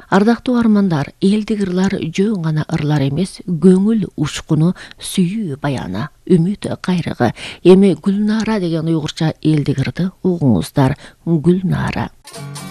Ардактуу армандар, элдик ырлар жөн гана ырлар эмес, көңүл учкуну, сүйүү баяны, үмүт кайрыгы. Эми Гүлнара деген уйгурча элдик ырды угуңуздар. Гүлнара.